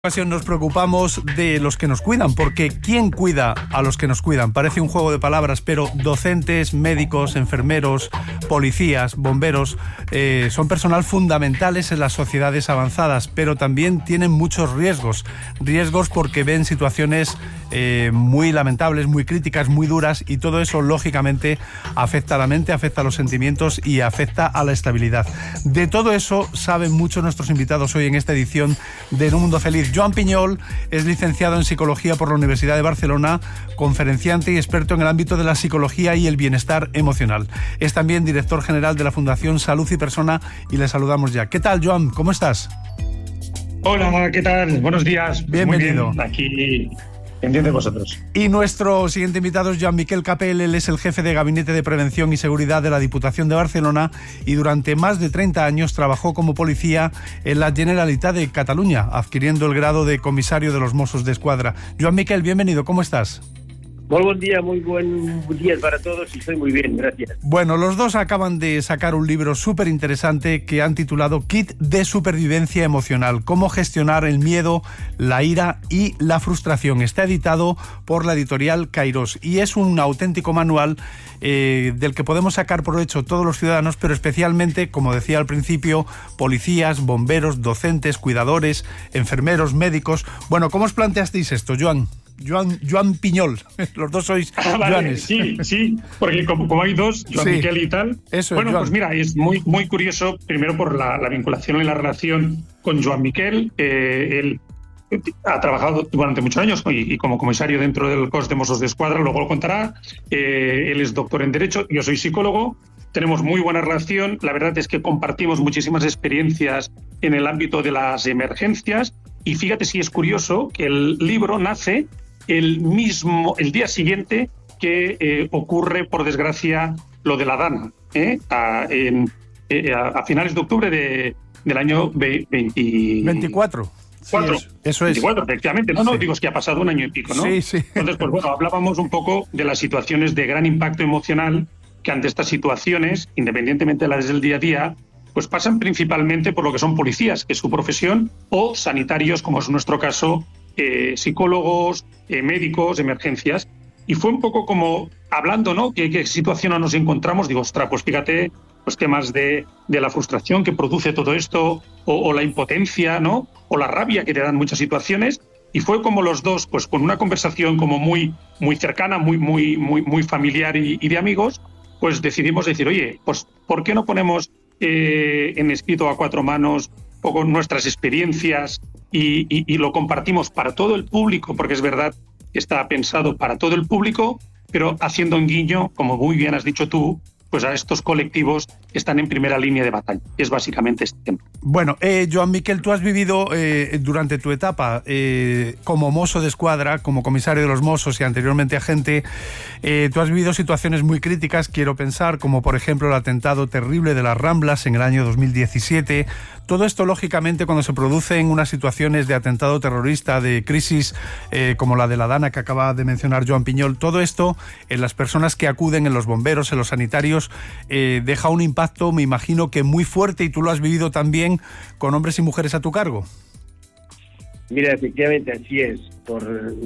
Ocasión nos preocupamos de los que nos cuidan, porque ¿quién cuida a los que nos cuidan? Parece un juego de palabras, pero docentes, médicos, enfermeros, policías, bomberos, son personal fundamentales en las sociedades avanzadas, pero también tienen muchos riesgos porque ven situaciones muy lamentables, muy críticas, muy duras, y todo eso lógicamente afecta a la mente, afecta a los sentimientos y afecta a la estabilidad. De todo eso saben mucho nuestros invitados hoy en esta edición de En un Mundo Feliz. Joan Piñol es licenciado en Psicología por la Universidad de Barcelona, conferenciante y experto en el ámbito de la psicología y el bienestar emocional. Es también director general de la Fundación Salud y Persona y le saludamos ya. ¿Qué tal, Joan? ¿Cómo estás? Hola, ¿qué tal? Buenos días. Bienvenido. Muy bien, aquí pendiente de vosotros. Y nuestro siguiente invitado es Joan Miquel Capell. Él es el jefe de Gabinete de Prevención y Seguridad de la Diputación de Barcelona y durante más de 30 años trabajó como policía en la Generalitat de Cataluña, adquiriendo el grado de comisario de los Mossos d'Esquadra. Joan Miquel, bienvenido, ¿cómo estás? Muy buen día para todos y estoy muy bien, gracias. Bueno, los dos acaban de sacar un libro súper interesante que han titulado Kit de Supervivencia Emocional, cómo gestionar el miedo, la ira y la frustración. Está editado por la editorial Kairos y es un auténtico manual del que podemos sacar provecho todos los ciudadanos, pero especialmente, como decía al principio, policías, bomberos, docentes, cuidadores, enfermeros, médicos. Bueno, ¿cómo os planteasteis esto, Joan Piñol? Los dos sois Joanes. Sí, porque como hay dos, Joan Sí, Miquel y tal. eso, bueno, Joan. pues mira, es muy curioso, primero por la vinculación y la relación con Joan Miquel. Él ha trabajado durante muchos años y como comisario dentro del Cos de Mossos d'Esquadra, luego lo contará. Él es doctor en Derecho, yo soy psicólogo. Tenemos muy buena relación. La verdad es que compartimos muchísimas experiencias en el ámbito de las emergencias. Y fíjate si es curioso que el libro nace el día siguiente que ocurre, por desgracia, lo de la Dana, a finales de octubre del año 24. Sí, eso es. 24, efectivamente. No, Sí. digo, es que ha pasado un año y pico, ¿no? Sí. Entonces, pues bueno, hablábamos un poco de las situaciones de gran impacto emocional que ante estas situaciones, independientemente de las del día a día, pues pasan principalmente por lo que son policías, que es su profesión, o sanitarios, como es nuestro caso, psicólogos, médicos, emergencias. Y fue un poco como hablando, ¿no? ¿Qué situación nos encontramos? Digo, ostras, pues fíjate, pues temas de la frustración que produce todo esto, o la impotencia, ¿no? O la rabia que te dan muchas situaciones. Y fue como los dos, pues con una conversación como muy cercana, muy familiar y de amigos, pues decidimos decir, oye, pues ¿por qué no ponemos en escrito a cuatro manos un poco nuestras experiencias y lo compartimos para todo el público? Porque es verdad que está pensado para todo el público, pero haciendo un guiño, como muy bien has dicho tú, pues a estos colectivos que están en primera línea de batalla. Es básicamente este tema. Bueno, Joan Miquel, tú has vivido durante tu etapa como mozo de escuadra, como comisario de los Mossos y anteriormente agente, tú has vivido situaciones muy críticas, quiero pensar, como por ejemplo el atentado terrible de las Ramblas en el año 2017. Todo esto, lógicamente, cuando se producen unas situaciones de atentado terrorista, de crisis como la de la Dana que acaba de mencionar Joan Piñol, todo esto en las personas que acuden, en los bomberos, en los sanitarios, deja un impacto, me imagino que muy fuerte, y tú lo has vivido también con hombres y mujeres a tu cargo. Mira, efectivamente así es. Como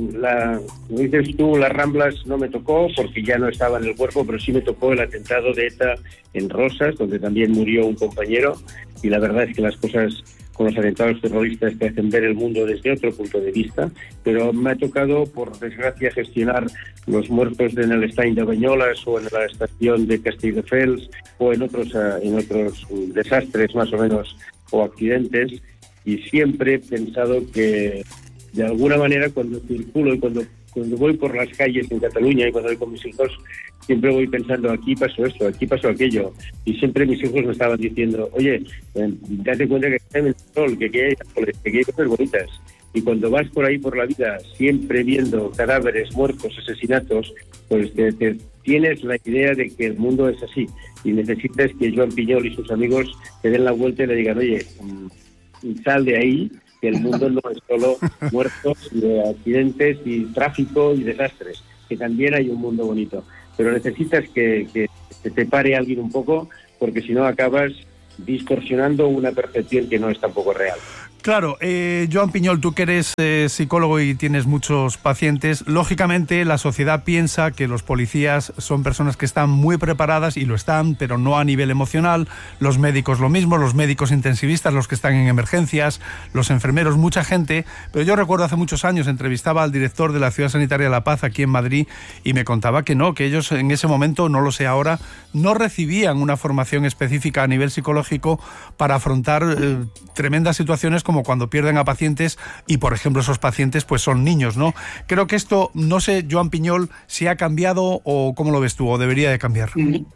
dices tú, las Ramblas no me tocó porque ya no estaba en el cuerpo, pero sí me tocó el atentado de ETA en Rosas, donde también murió un compañero, y la verdad es que las cosas con los atentados terroristas te hacen ver el mundo desde otro punto de vista, pero me ha tocado, por desgracia, gestionar los muertos en el Estany de Banyoles o en la estación de Castelldefels o en otros desastres más o menos o accidentes, y siempre he pensado que de alguna manera cuando circulo y cuando voy por las calles en Cataluña y cuando voy con mis hijos, siempre voy pensando, aquí pasó esto, aquí pasó aquello. Y siempre mis hijos me estaban diciendo, oye, date cuenta que está en el sol, que hay cosas bonitas. Y cuando vas por ahí por la vida, siempre viendo cadáveres, muertos, asesinatos, pues te tienes la idea de que el mundo es así. Y necesitas que Joan Piñol y sus amigos te den la vuelta y le digan, oye, sal de ahí, que el mundo no es solo muertos, y accidentes y tráfico y desastres, que también hay un mundo bonito. Pero necesitas que te pare alguien un poco, porque si no acabas distorsionando una percepción que no es tampoco real. Claro, Joan Piñol, tú que eres psicólogo y tienes muchos pacientes, lógicamente la sociedad piensa que los policías son personas que están muy preparadas, y lo están, pero no a nivel emocional, los médicos lo mismo, los médicos intensivistas, los que están en emergencias, los enfermeros, mucha gente, pero yo recuerdo hace muchos años entrevistaba al director de la Ciudad Sanitaria de La Paz aquí en Madrid y me contaba que no, que ellos en ese momento, no lo sé ahora, no recibían una formación específica a nivel psicológico para afrontar tremendas situaciones como cuando pierden a pacientes y, por ejemplo, esos pacientes pues son niños, ¿no? Creo que esto, no sé, Joan Piñol, si ha cambiado o cómo lo ves tú, o debería de cambiar.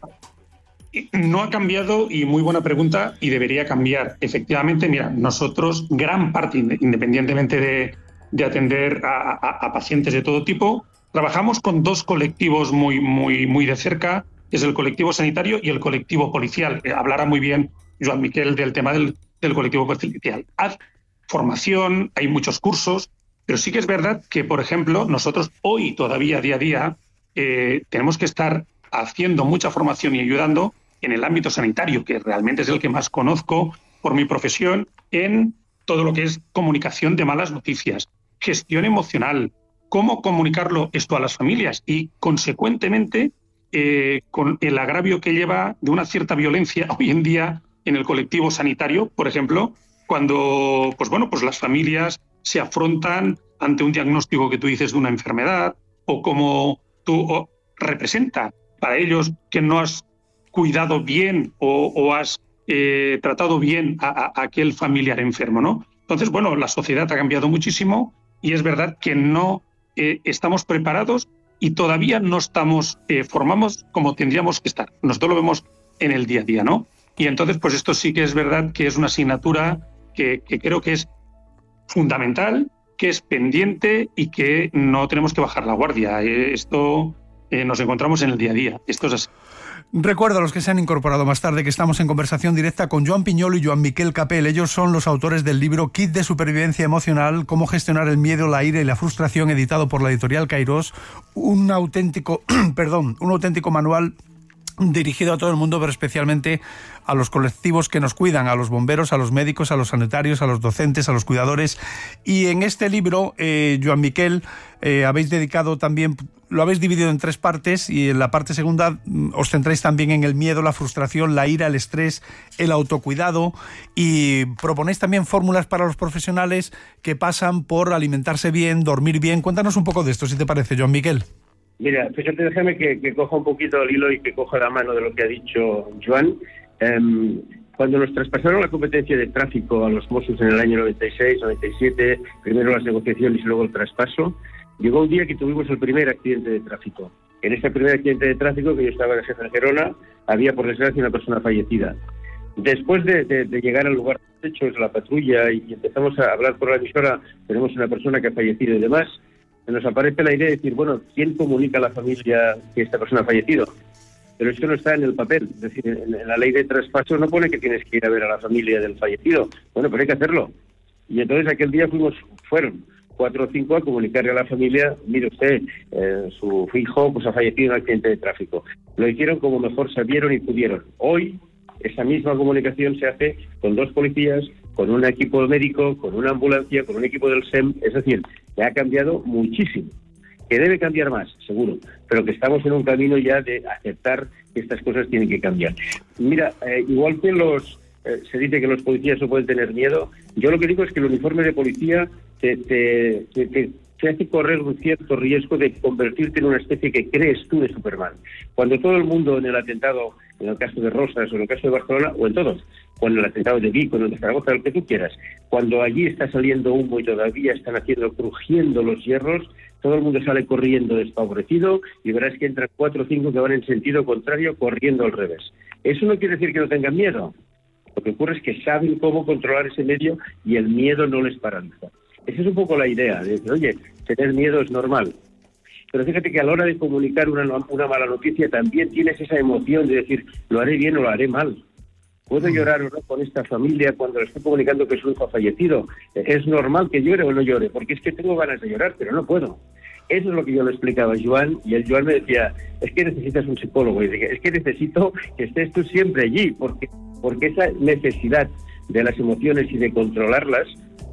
No ha cambiado, y muy buena pregunta, y debería cambiar. Efectivamente, mira, nosotros, gran parte, independientemente de atender a pacientes de todo tipo, trabajamos con dos colectivos muy de cerca, que es el colectivo sanitario y el colectivo policial. Hablará muy bien Joan Miquel del tema del colectivo policial. Hay formación, hay muchos cursos, pero sí que es verdad que, por ejemplo, nosotros hoy todavía, día a día, tenemos que estar haciendo mucha formación y ayudando en el ámbito sanitario, que realmente es el que más conozco por mi profesión, en todo lo que es comunicación de malas noticias, gestión emocional, cómo comunicarlo esto a las familias y, consecuentemente, con el agravio que lleva de una cierta violencia hoy en día en el colectivo sanitario, por ejemplo, cuando pues las familias se afrontan ante un diagnóstico que tú dices de una enfermedad, o como tú representa para ellos que no has cuidado bien o has tratado bien a aquel familiar enfermo, ¿no? Entonces, bueno, la sociedad ha cambiado muchísimo y es verdad que no estamos preparados y todavía no estamos formados como tendríamos que estar. Nosotros lo vemos en el día a día, ¿no? Y entonces, pues esto sí que es verdad que es una asignatura que creo que es fundamental, que es pendiente y que no tenemos que bajar la guardia. Esto nos encontramos en el día a día. Esto es así. Recuerdo a los que se han incorporado más tarde que estamos en conversación directa con Joan Piñol y Joan Miquel Capel. Ellos son los autores del libro Kit de Supervivencia Emocional, cómo gestionar el miedo, la ira y la frustración, editado por la editorial Kairos, un auténtico manual dirigido a todo el mundo, pero especialmente a los colectivos que nos cuidan, a los bomberos, a los médicos, a los sanitarios, a los docentes, a los cuidadores. Y en este libro, Joan Miquel, habéis dedicado también, lo habéis dividido en 3 partes, y en la parte segunda os centráis también en el miedo, la frustración, la ira, el estrés, el autocuidado, y proponéis también fórmulas para los profesionales que pasan por alimentarse bien, dormir bien. Cuéntanos un poco de esto, si te parece, Joan Miquel. Mira, fíjate, déjame que coja un poquito el hilo y que coja la mano de lo que ha dicho Joan. Cuando nos traspasaron la competencia de tráfico a los Mossos en el año 96, 97, primero las negociaciones y luego el traspaso, llegó un día que tuvimos el primer accidente de tráfico. En este primer accidente de tráfico, que yo estaba de jefe en Gerona, había, por desgracia, una persona fallecida. Después de llegar al lugar de hechos, la patrulla, y empezamos a hablar por la emisora, tenemos una persona que ha fallecido y demás, nos aparece la idea de decir, bueno, ¿quién comunica a la familia que esta persona ha fallecido? Pero esto no está en el papel. Es decir, en la ley de traspaso no pone que tienes que ir a ver a la familia del fallecido. Bueno, pero hay que hacerlo. Y entonces aquel día fueron 4 o 5 a comunicarle a la familia, mire usted, su hijo pues ha fallecido en un accidente de tráfico. Lo hicieron como mejor sabieron y pudieron. Hoy esa misma comunicación se hace con 2 policías, con un equipo médico, con una ambulancia, con un equipo del SEM. Es decir, que ha cambiado muchísimo. Que debe cambiar más, seguro, pero que estamos en un camino ya de aceptar que estas cosas tienen que cambiar. Mira, igual que se dice que los policías no pueden tener miedo, yo lo que digo es que el uniforme de policía te hace correr un cierto riesgo de convertirte en una especie que crees tú de Superman. Cuando todo el mundo en el atentado, en el caso de Rosas o en el caso de Barcelona, o en todos, o en el atentado de Vic, o en el de Zaragoza, lo que tú quieras, cuando allí está saliendo humo y todavía están crujiendo los hierros, todo el mundo sale corriendo desfavorecido y verás que entran 4 o 5 que van en sentido contrario corriendo al revés. Eso no quiere decir que no tengan miedo. Lo que ocurre es que saben cómo controlar ese medio y el miedo no les paraliza. Esa es un poco la idea, de decir, oye, tener miedo es normal. Pero fíjate que a la hora de comunicar una mala noticia también tienes esa emoción de decir, lo haré bien o lo haré mal. ¿Puedo llorar o no con esta familia cuando le estoy comunicando que su hijo ha fallecido? ¿Es normal que llore o no llore? Porque es que tengo ganas de llorar, pero no puedo. Eso es lo que yo le explicaba a Joan, y el Joan me decía, es que necesitas un psicólogo. Y dije, es que necesito que estés tú siempre allí, porque esa necesidad de las emociones y de controlarlas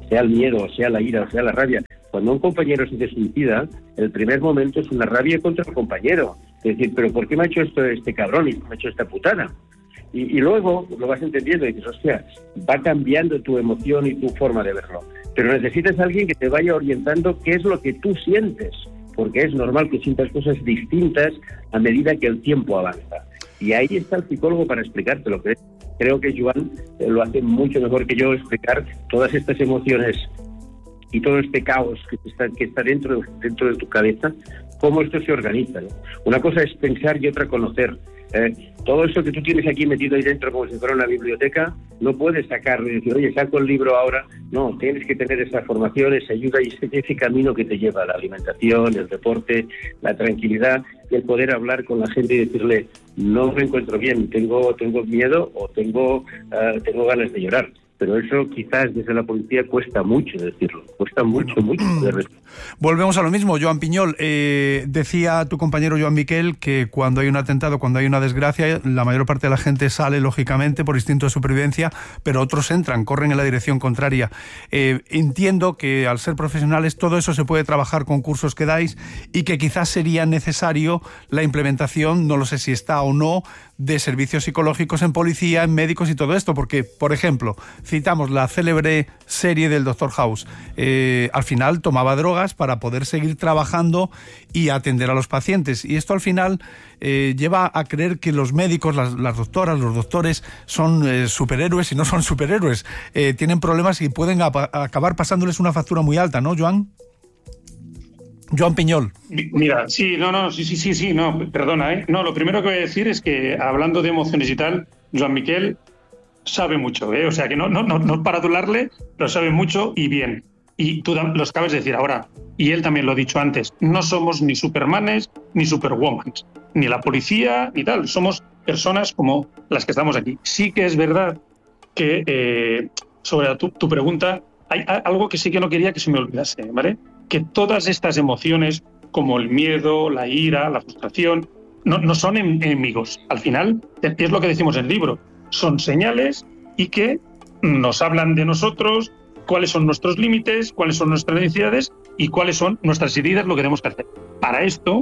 sea el miedo, o sea la ira, o sea la rabia. Cuando un compañero se suicida, el primer momento es una rabia contra el compañero. Es decir, ¿pero por qué me ha hecho esto este cabrón y me ha hecho esta putada? Y luego lo vas entendiendo y dices, hostia, va cambiando tu emoción y tu forma de verlo. Pero necesitas a alguien que te vaya orientando qué es lo que tú sientes, porque es normal que sientas cosas distintas a medida que el tiempo avanza. Y ahí está el psicólogo para explicártelo. Creo que Joan lo hace mucho mejor que yo, explicar todas estas emociones y todo este caos que está dentro de tu cabeza, cómo esto se organiza, ¿no? Una cosa es pensar y otra conocer. Todo eso que tú tienes aquí metido ahí dentro como si fuera una biblioteca, no puedes sacarlo y decir, oye, saco el libro ahora. No, tienes que tener esa formación, esa ayuda y ese camino que te lleva a la alimentación, el deporte, la tranquilidad y el poder hablar con la gente y decirle, no me encuentro bien, tengo miedo o tengo ganas de llorar. Pero eso quizás desde la policía cuesta mucho decirlo, cuesta mucho. Volvemos a lo mismo, Joan Piñol. Decía tu compañero Joan Miquel que cuando hay un atentado, cuando hay una desgracia, la mayor parte de la gente sale, lógicamente, por instinto de supervivencia, pero otros corren en la dirección contraria. Entiendo que al ser profesionales todo eso se puede trabajar con cursos que dais y que quizás sería necesario la implementación, no lo sé si está o no, de servicios psicológicos en policía, en médicos y todo esto, porque, por ejemplo, citamos la célebre serie del Dr. House. Al final tomaba drogas para poder seguir trabajando y atender a los pacientes. Y esto al final lleva a creer que los médicos, las doctoras, los doctores son superhéroes y no son superhéroes. Tienen problemas y pueden acabar pasándoles una factura muy alta, ¿no, Joan? Joan Piñol. Mira, sí, perdona, No, lo primero que voy a decir es que, hablando de emociones y tal, Joan Miquel sabe mucho, o sea que no para adularle, pero sabe mucho y bien. Y tú lo acabas de decir ahora, y él también lo ha dicho antes, no somos ni supermanes ni superwomans, ni la policía ni tal, somos personas como las que estamos aquí. Sí que es verdad que, sobre tu pregunta, hay algo que sí que no quería que se me olvidase, ¿vale? Que todas estas emociones, como el miedo, la ira, la frustración, no son enemigos. Al final, es lo que decimos en el libro, son señales y que nos hablan de nosotros, cuáles son nuestros límites, cuáles son nuestras necesidades y cuáles son nuestras heridas, lo que tenemos que hacer. Para esto,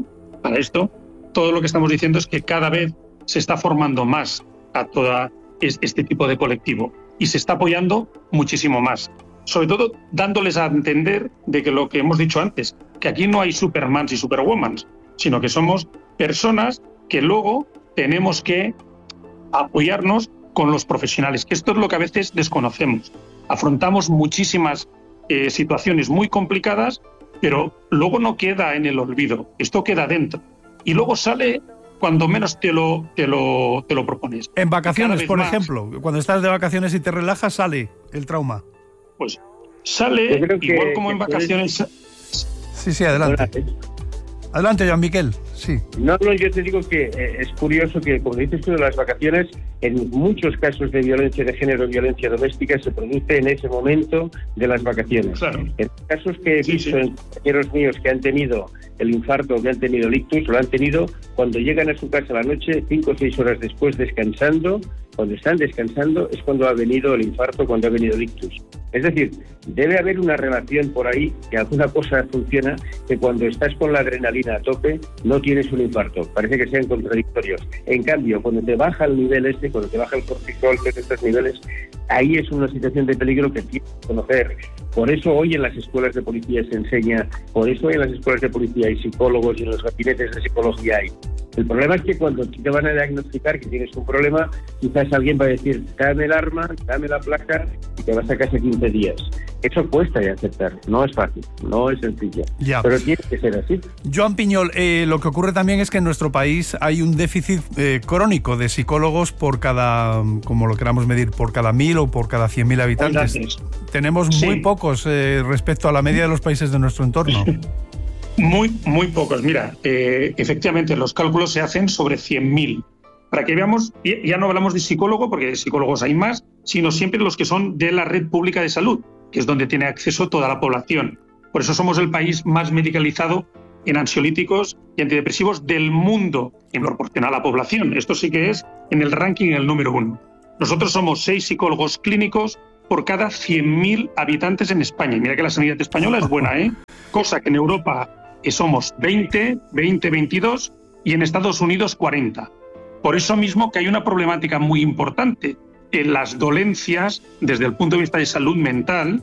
todo lo que estamos diciendo es que cada vez se está formando más a todo este tipo de colectivo y se está apoyando muchísimo más. Sobre todo dándoles a entender de que lo que hemos dicho antes, que aquí no hay supermans y superwomans, sino que somos personas que luego tenemos que apoyarnos con los profesionales, que esto es lo que a veces desconocemos. Afrontamos muchísimas situaciones muy complicadas, pero luego no queda en el olvido, esto queda dentro. Y luego sale cuando menos te lo propones. En vacaciones, por ejemplo, cuando estás de vacaciones y te relajas, sale el trauma. Pues sale igual como en vacaciones. Sí, adelante. Adelante, Joan Miquel. Sí. No, yo te digo que es curioso que, como dices tú, de las vacaciones, en muchos casos de violencia de género, violencia doméstica, se produce en ese momento de las vacaciones. Claro. En casos que he visto en compañeros míos que han tenido el infarto, que han tenido el ictus, lo han tenido cuando llegan a su casa a la noche, 5 o 6 horas después, descansando. Cuando están descansando es cuando ha venido el infarto, cuando ha venido el ictus. Es decir, debe haber una relación por ahí, que alguna cosa funciona, que cuando estás con la adrenalina a tope no tienes un infarto. Parece que sean contradictorios. En cambio, cuando te baja el nivel cuando te baja el cortisol, que es estos niveles, ahí es una situación de peligro que tienes que conocer. Por eso hoy en las escuelas de policía se enseña, por eso hoy en las escuelas de policía hay psicólogos y en los gabinetes de psicología hay. El problema es que cuando te van a diagnosticar que tienes un problema, quizás alguien va a decir, dame el arma, dame la placa y te vas a casa 15 días. Eso cuesta de aceptar, no es fácil, no es sencillo, pero tiene que ser así. Joan Piñol, lo que ocurre también es que en nuestro país hay un déficit crónico de psicólogos por cada, como lo queramos medir, por cada 1.000 o por cada 100.000 habitantes. Tenemos muy pocos respecto a la media de los países de nuestro entorno. Muy pocos. Mira, efectivamente los cálculos se hacen sobre 100.000. Para que veamos, ya no hablamos de psicólogo, porque de psicólogos hay más, sino siempre los que son de la red pública de salud, que es donde tiene acceso toda la población. Por eso somos el país más medicalizado en ansiolíticos y antidepresivos del mundo en proporción a la población. Esto sí que es en el ranking el número 1. Nosotros somos 6 psicólogos clínicos por cada 100.000 habitantes en España. Y mira que la sanidad española es buena, cosa que en Europa somos 22, y en Estados Unidos 40. Por eso mismo que hay una problemática muy importante. Las dolencias, desde el punto de vista de salud mental,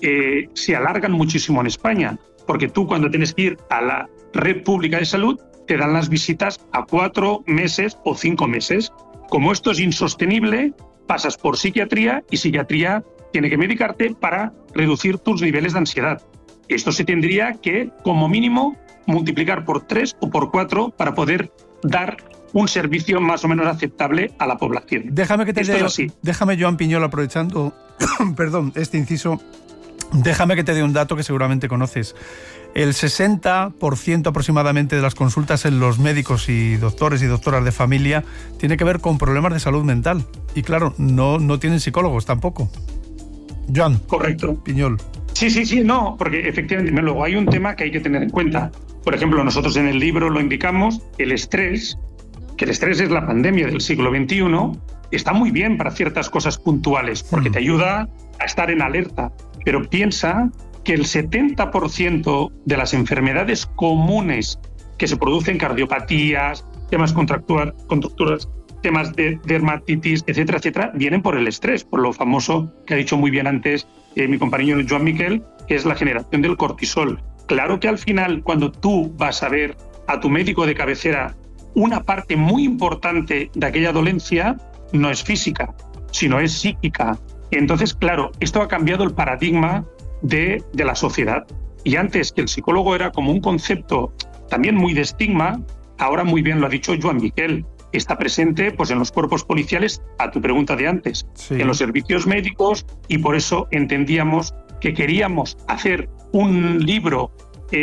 se alargan muchísimo en España, porque tú cuando tienes que ir a la red pública de salud, te dan las visitas a 4 meses o 5 meses. Como esto es insostenible, pasas por psiquiatría y psiquiatría tiene que medicarte para reducir tus niveles de ansiedad. Esto se tendría que, como mínimo, multiplicar por 3 o por 4 para poder dar un servicio más o menos aceptable a la población. Déjame, Joan Piñol, aprovechando perdón, este inciso, déjame que te dé un dato que seguramente conoces. El 60% aproximadamente de las consultas en los médicos y doctores y doctoras de familia tiene que ver con problemas de salud mental. Y claro, no tienen psicólogos tampoco. Joan. Correcto. Piñol. Sí, no, porque efectivamente luego hay un tema que hay que tener en cuenta. Por ejemplo, nosotros en el libro lo indicamos, el estrés es la pandemia del siglo XXI, está muy bien para ciertas cosas puntuales, porque te ayuda a estar en alerta, pero piensa que el 70% de las enfermedades comunes que se producen, cardiopatías, temas contracturas, temas de dermatitis, etcétera, vienen por el estrés, por lo famoso que ha dicho muy bien antes mi compañero Joan Miquel, que es la generación del cortisol. Claro que al final, cuando tú vas a ver a tu médico de cabecera, una parte muy importante de aquella dolencia no es física, sino es psíquica. Entonces, claro, esto ha cambiado el paradigma de la sociedad. Y antes, que el psicólogo era como un concepto también muy de estigma, ahora muy bien lo ha dicho Joan Miquel, está presente pues en los cuerpos policiales, a tu pregunta de antes, en los servicios médicos, y por eso entendíamos que queríamos hacer un libro,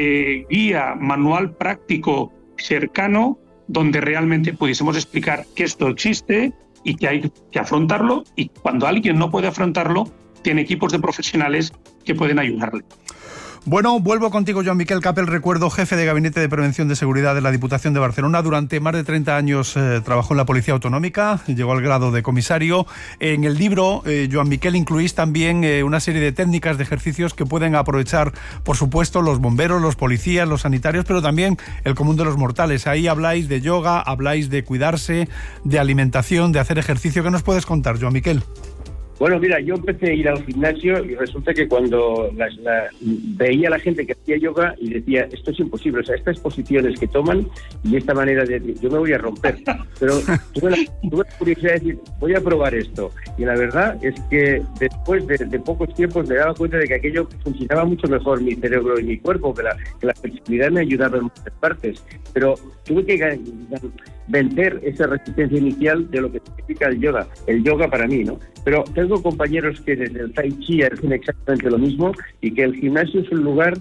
guía, manual práctico, cercano, donde realmente pudiésemos explicar que esto existe y que hay que afrontarlo, y cuando alguien no puede afrontarlo, tiene equipos de profesionales que pueden ayudarle. Bueno, vuelvo contigo, Joan Miquel Capel, recuerdo, jefe de Gabinete de Prevención de Seguridad de la Diputación de Barcelona. Durante más de 30 años trabajó en la Policía Autonómica, llegó al grado de comisario. En el libro, Joan Miquel, incluís también una serie de técnicas, de ejercicios que pueden aprovechar, por supuesto, los bomberos, los policías, los sanitarios, pero también el común de los mortales. Ahí habláis de yoga, habláis de cuidarse, de alimentación, de hacer ejercicio. ¿Qué nos puedes contar, Joan Miquel? Bueno, mira, yo empecé a ir al gimnasio y resulta que cuando veía a la gente que hacía yoga y decía, esto es imposible, o sea, estas posiciones que toman y esta manera de... yo me voy a romper. Pero tuve la curiosidad de decir, voy a probar esto. Y la verdad es que después de pocos tiempos me daba cuenta de que aquello funcionaba mucho mejor mi cerebro y mi cuerpo, que la flexibilidad me ayudaba en muchas partes. Pero tuve que vencer esa resistencia inicial de lo que significa el yoga para mí, ¿no? Pero tengo compañeros que desde el Tai Chi hacen exactamente lo mismo, y que el gimnasio es un lugar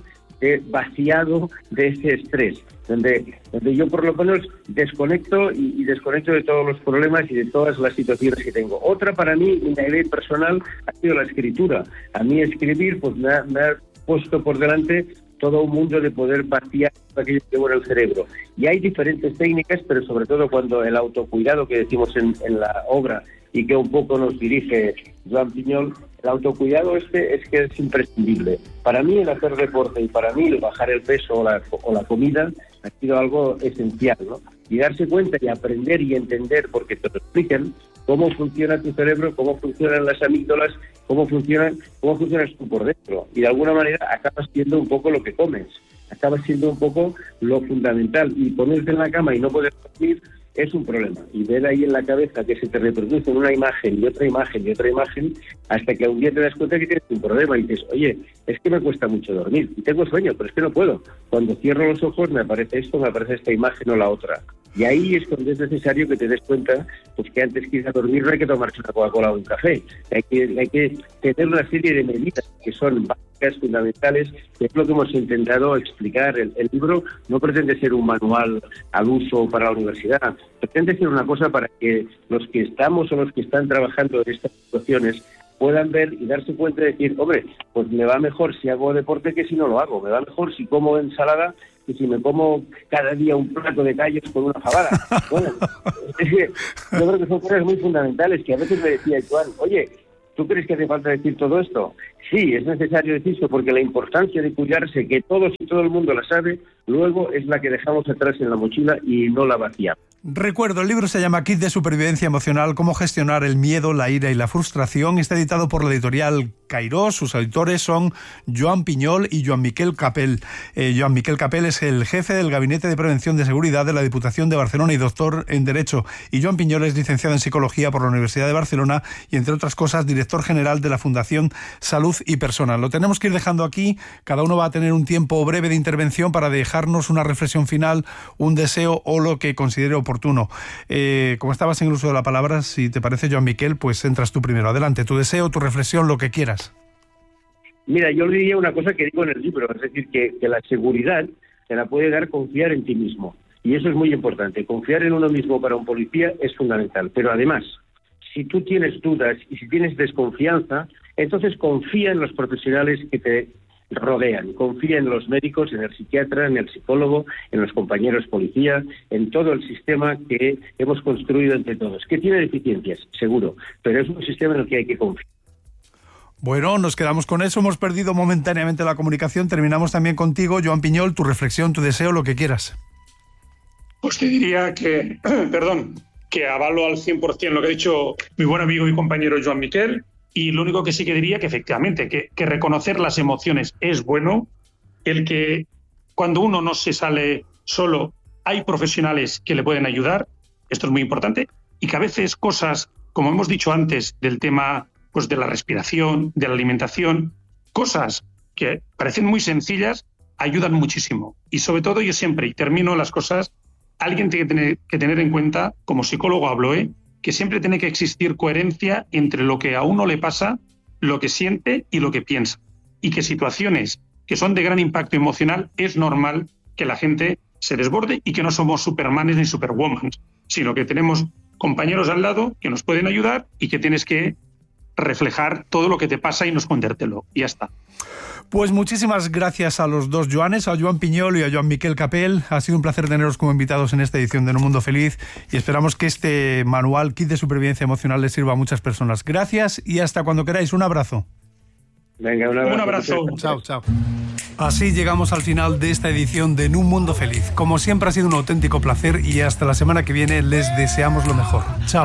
vaciado de ese estrés, donde yo por lo menos desconecto y desconecto de todos los problemas y de todas las situaciones que tengo. Otra para mí, una idea personal, ha sido la escritura. A mí escribir pues me ha puesto por delante todo un mundo de poder vaciar aquello que llevo en el cerebro. Y hay diferentes técnicas, pero sobre todo cuando el autocuidado que decimos en la obra, y que un poco nos dirige Joan Piñol, el autocuidado es que es imprescindible. Para mí el hacer deporte y para mí el bajar el peso o la comida ha sido algo esencial, ¿no? Y darse cuenta y aprender y entender, porque te lo explican, cómo funciona tu cerebro, cómo funcionan las amígdalas, cómo funcionas tú por dentro. Y de alguna manera acabas siendo un poco lo que comes, acabas siendo un poco lo fundamental. Y ponerte en la cama y no poder dormir es un problema. Y ver ahí en la cabeza que se te reproduce una imagen y otra imagen y otra imagen, hasta que un día te das cuenta que tienes un problema y dices, oye, es que me cuesta mucho dormir y tengo sueño, pero es que no puedo. Cuando cierro los ojos me aparece esto, me aparece esta imagen o la otra. Y ahí es cuando es necesario que te des cuenta pues que antes que ir a dormir no hay que tomarse una Coca-Cola o un café. Hay que tener una serie de medidas que son básicas, fundamentales, que es lo que hemos intentado explicar. El libro no pretende ser un manual al uso para la universidad, pretende ser una cosa para que los que estamos o los que están trabajando en estas situaciones puedan ver y darse cuenta de decir, hombre, pues me va mejor si hago deporte que si no lo hago, me va mejor si como ensalada que si me como cada día un plato de callos con una fabada. Bueno, es que yo creo que son cosas muy fundamentales que a veces me decía Joan, oye, ¿Tú crees que hace falta decir todo esto? Sí, es necesario decirlo porque la importancia de cuidarse, que todos y todo el mundo la sabe, luego es la que dejamos atrás en la mochila y no la vaciamos. Recuerdo, el libro se llama Kit de supervivencia emocional, cómo gestionar el miedo, la ira y la frustración. Está editado por la editorial Cairós. Sus editores son Joan Piñol y Joan Miquel Capel. Joan Miquel Capel es el jefe del Gabinete de Prevención de Seguridad de la Diputación de Barcelona y doctor en Derecho. Y Joan Piñol es licenciado en Psicología por la Universidad de Barcelona y, entre otras cosas, director general de la Fundación Salud y Persona. Lo tenemos que ir dejando aquí. Cada uno va a tener un tiempo breve de intervención para dejarnos una reflexión final, un deseo o lo que considere oportuno. Como estabas en el uso de la palabra, si te parece, Joan Miquel, pues entras tú primero. Adelante, tu deseo, tu reflexión, lo que quieras. Mira, yo le diría una cosa que digo en el libro, es decir, que la seguridad te la puede dar confiar en ti mismo. Y eso es muy importante. Confiar en uno mismo para un policía es fundamental. Pero además, si tú tienes dudas y si tienes desconfianza, entonces confía en los profesionales que te rodean. Confía en los médicos, en el psiquiatra, en el psicólogo, en los compañeros policías, en todo el sistema que hemos construido entre todos. Que tiene deficiencias, seguro, pero es un sistema en el que hay que confiar. Bueno, nos quedamos con eso. Hemos perdido momentáneamente la comunicación. Terminamos también contigo, Joan Piñol, tu reflexión, tu deseo, lo que quieras. Pues te diría que, que avalo al 100% lo que ha dicho mi buen amigo y compañero Joan Miquel. Y lo único que sí que diría que efectivamente, que reconocer las emociones es bueno, el que cuando uno no se sale solo, hay profesionales que le pueden ayudar, esto es muy importante, y que a veces cosas, como hemos dicho antes, del tema pues de la respiración, de la alimentación, cosas que parecen muy sencillas, ayudan muchísimo. Y sobre todo yo siempre, y termino las cosas, alguien tiene que tener en cuenta, como psicólogo hablo, que siempre tiene que existir coherencia entre lo que a uno le pasa, lo que siente y lo que piensa. Y que situaciones que son de gran impacto emocional es normal que la gente se desborde y que no somos supermanes ni superwoman, sino que tenemos compañeros al lado que nos pueden ayudar y que tienes que reflejar todo lo que te pasa y no escondértelo. Y ya está. Pues muchísimas gracias a los dos Joanes, a Joan Piñol y a Joan Miquel Capel. Ha sido un placer teneros como invitados en esta edición de Un Mundo Feliz y esperamos que este manual Kit de supervivencia emocional les sirva a muchas personas. Gracias y hasta cuando queráis. Un abrazo. Venga, un abrazo. Un abrazo. Chao, chao. Así llegamos al final de esta edición de En un Mundo Feliz. Como siempre ha sido un auténtico placer y hasta la semana que viene les deseamos lo mejor. Chao.